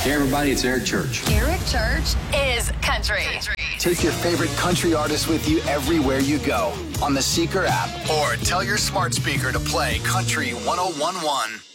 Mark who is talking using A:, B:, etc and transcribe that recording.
A: Hey, everybody, it's Eric Church.
B: Eric Church is country.
C: Take your favorite country artist with you everywhere you go on the Seeker app or tell your smart speaker to play Country 101.1.